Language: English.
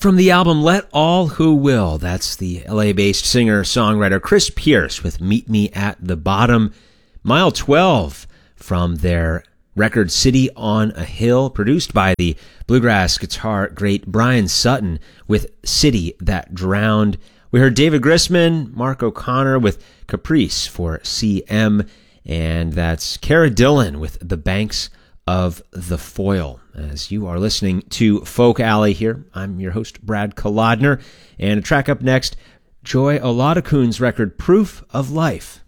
From the album Let All Who Will, that's the LA-based singer-songwriter Chris Pierce with Meet Me at the Bottom. Mile 12 from their record City on a Hill, produced by the bluegrass guitar great Brian Sutton with City That Drowned. We heard David Grisman, Mark O'Connor with Caprice for CM, and that's Cara Dillon with The Banks of the Foyle. As you are listening to Folk Alley here, I'm your host, Brad Kolodner, and a track up next, Joy Oladekun's record Proof of Life.